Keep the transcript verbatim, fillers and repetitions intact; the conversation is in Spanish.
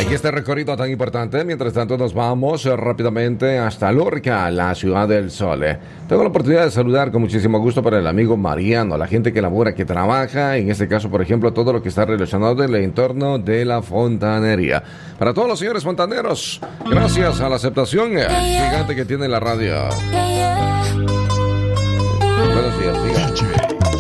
Aquí este recorrido tan importante. Mientras tanto nos vamos eh, rápidamente hasta Lorca, la ciudad del sol. eh. Tengo la oportunidad de saludar con muchísimo gusto para el amigo Mariano, la gente que labora, que trabaja, en este caso, por ejemplo, todo lo que está relacionado en el entorno de la fontanería. Para todos los señores fontaneros, gracias a la aceptación eh, gigante que tiene la radio. Buenos días, diga.